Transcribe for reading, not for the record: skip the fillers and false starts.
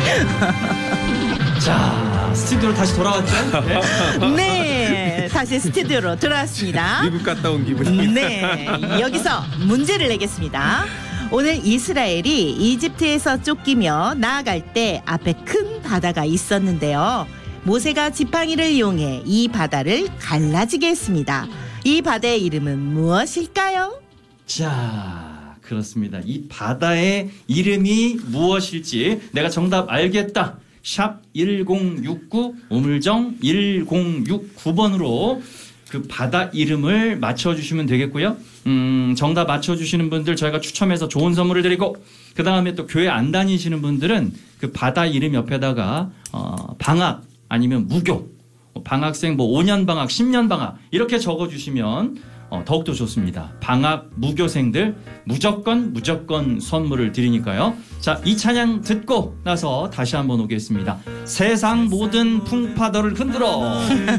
자, 스튜디오로 다시 돌아왔죠? 네. 네, 다시 스튜디오로 돌아왔습니다. 미국 갔다 온 기분입니다. 네, 여기서 문제를 내겠습니다. 오늘 이스라엘이 이집트에서 쫓기며 나아갈 때 앞에 큰 바다가 있었는데요. 모세가 지팡이를 이용해 이 바다를 갈라지게 했습니다. 이 바다의 이름은 무엇일까요? 자, 그렇습니다. 이 바다의 이름이 무엇일지 내가 정답 알겠다. 샵 1069 우물정 1069번으로 그 바다 이름을 맞춰주시면 되겠고요. 정답 맞춰주시는 분들 저희가 추첨해서 좋은 선물을 드리고, 그 다음에 또 교회 안 다니시는 분들은 그 바다 이름 옆에다가 방학 아니면 무교, 방학생 뭐 5년 방학 10년 방학 이렇게 적어주시면 더욱더 좋습니다. 방학 무교생들 무조건 선물을 드리니까요. 자, 이 찬양 듣고 나서 다시 한번 오겠습니다. 세상 모든 풍파들을 흔들어